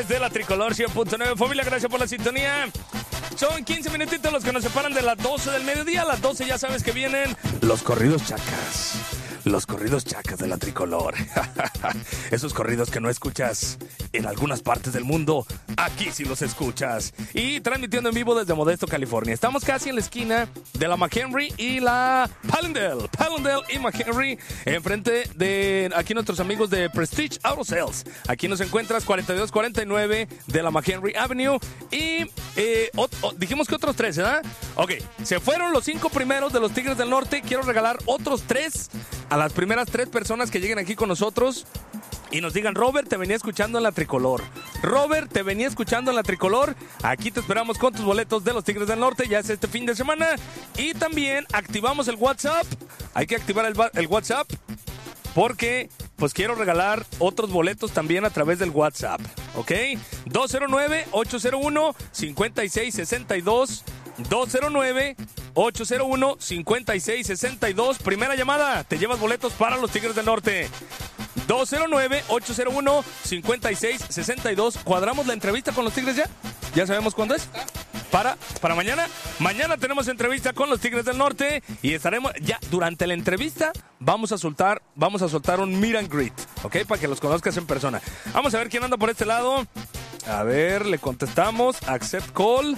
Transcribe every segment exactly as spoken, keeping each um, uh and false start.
De la Tricolor cien punto nueve. Familia, gracias por la sintonía. Son quince minutitos los que nos separan de las doce del mediodía. A las doce ya sabes que vienen los corridos chacas. Los corridos chacas de la Tricolor. Esos corridos que no escuchas en algunas partes del mundo, aquí sí los escuchas. Y transmitiendo en vivo desde Modesto, California. Estamos casi en la esquina de la McHenry y la Palindale. Palindale y McHenry, enfrente de aquí nuestros amigos de Prestige Auto Sales. Aquí nos encuentras cuarenta y dos cuarenta y nueve de la McHenry Avenue. Y eh, o, o, dijimos que otros tres, ¿verdad? Ok, se fueron los cinco primeros de los Tigres del Norte. Quiero regalar otros tres a las primeras tres personas que lleguen aquí con nosotros y nos digan: Robert, te venía escuchando en la Tricolor. Robert, te venía escuchando en la Tricolor. Aquí te esperamos con tus boletos de los Tigres del Norte. Ya es este fin de semana. Y también activamos el WhatsApp. Hay que activar el, el WhatsApp porque pues quiero regalar otros boletos también a través del WhatsApp. ¿Ok? dos cero nueve, ocho cero uno, cinco seis seis dos. dos cero nueve, ocho cero uno, cinco seis seis dos. Primera llamada, te llevas boletos para los Tigres del Norte. dos cero nueve, ocho cero uno, cinco seis seis dos. ¿Cuadramos la entrevista con los Tigres ya? ¿Ya sabemos cuándo es? Para, para mañana. Mañana tenemos entrevista con los Tigres del Norte y estaremos ya durante la entrevista. Vamos a soltar, vamos a soltar un meet and greet, ¿ok? Para que los conozcas en persona. Vamos a ver quién anda por este lado. A ver, le contestamos. Accept call.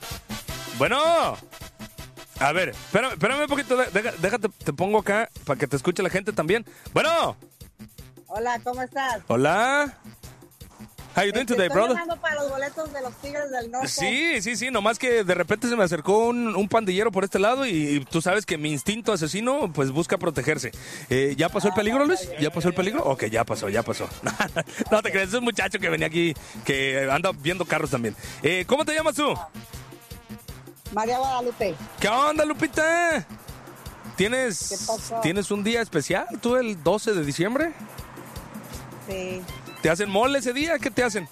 Bueno. A ver, espérame, espérame un poquito. Déjate, déjate, te pongo acá para que te escuche la gente también. Bueno. Hola, ¿cómo estás? Hola. How you doing today, brother? Estoy llamando para los boletos de los Tigres del Norte. Sí, sí, sí, nomás que de repente se me acercó un, un pandillero por este lado y, y tú sabes que mi instinto asesino pues busca protegerse. Eh, ¿Ya pasó el peligro, Luis? ¿Ya pasó el peligro? Ok, ya pasó, ya pasó. No te crees, es un muchacho que venía aquí, que anda viendo carros también. Eh, ¿Cómo te llamas tú? María Guadalupe. ¿Qué onda, Lupita? ¿Tienes, ¿Qué pasó? ¿Tienes un día especial tú el doce de diciembre? Sí. ¿Te hacen mole ese día? ¿Qué te hacen?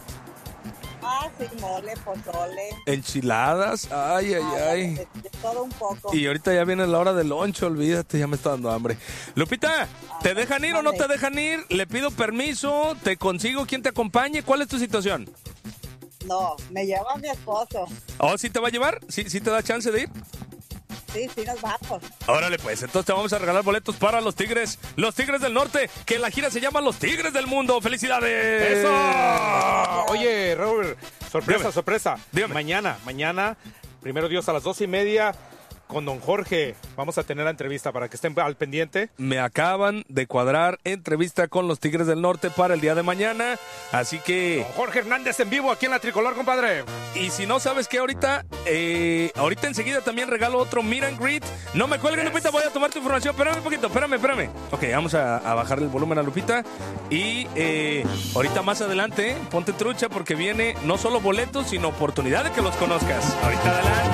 Ah, sí, mole, pozole. Enchiladas, ay, ay, Ah, ay. De, de todo un poco. Y ahorita ya viene la hora del loncho, olvídate, ya me está dando hambre. Lupita, ¿te dejan ir o no te dejan ir? ¿Le pido permiso? ¿Te consigo quien te acompañe? ¿Cuál es tu situación? No, me lleva mi esposo. ¿Oh, sí te va a llevar? ¿Sí, sí te da chance de ir? Sí, sí nos vamos. Órale pues, entonces te vamos a regalar boletos para los Tigres, los Tigres del Norte, que la gira se llama Los Tigres del Mundo. ¡Felicidades! ¡Eso! Oye, Robert, sorpresa, Dígame. sorpresa. Dígame. Mañana, mañana, primero Dios, a las doce y media, con don Jorge, vamos a tener la entrevista para que estén al pendiente. Me acaban de cuadrar entrevista con los Tigres del Norte para el día de mañana, así que... Don Jorge Hernández en vivo aquí en la Tricolor, compadre. Y si no sabes qué, ahorita, eh, ahorita enseguida también regalo otro meet and greet. No me cuelgues, Lupita, voy a tomar tu información. Espérame un poquito, espérame, espérame. Ok, vamos a, a bajar el volumen a Lupita. Y eh, ahorita más adelante, ponte trucha porque viene no solo boletos, sino oportunidad de que los conozcas. Ahorita adelante.